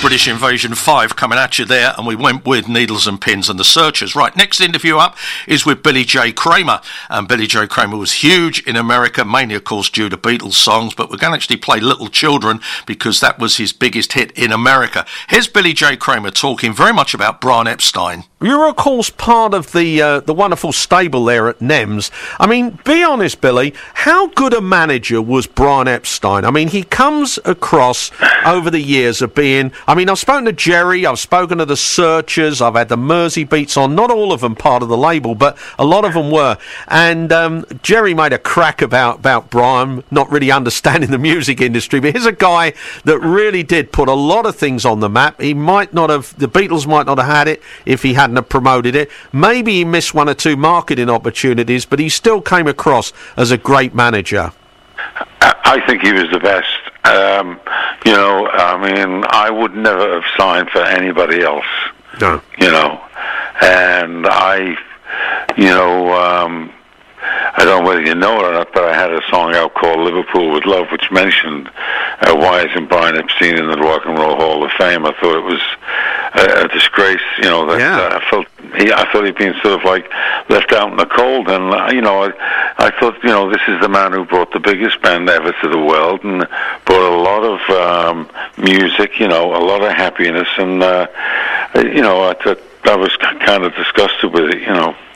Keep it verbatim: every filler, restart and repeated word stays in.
British Invasion five coming at you there, and we went with Needles and Pins and the Searchers. Right, next interview up is with Billy J. Kramer, and Billy J. Kramer was huge in America, mainly, of course, due to Beatles songs, but we're going to actually play Little Children because that was his biggest hit in America. Here's Billy J. Kramer talking very much about Brian Epstein. You're, of course, part of the uh, the wonderful stable there at Nems. I mean, be honest, Billy, how good a manager was Brian Epstein? I mean, he comes across over the years of being... I mean, I've spoken to Jerry, I've spoken to the Searchers, I've had the Mersey Beats on, not all of them part of the label, but a lot of them were. And um, Jerry made a crack about, about Brian, not really understanding the music industry, but here's a guy that really did put a lot of things on the map. He might not have... The Beatles might not have had it if he hadn't have promoted it. Maybe he missed one or two marketing opportunities, but he still came across as a great manager. I think he was the best. Um, you know, I mean, I would never have signed for anybody else. No. You know, and I, you know, um, I don't know whether you know it or not, but I had a song out called Liverpool with Love, which mentioned uh, why isn't Brian Epstein in the Rock and Roll Hall of Fame. I thought it was a, a disgrace, you know, that yeah. uh, I felt he, I thought he'd been sort of like left out in the cold, and, uh, you know, I, I thought, you know, this is the man who brought the biggest band ever to the world and brought a lot of um, music, you know, a lot of happiness, and, uh, you know, I thought I was kind of disgusted with it, you know.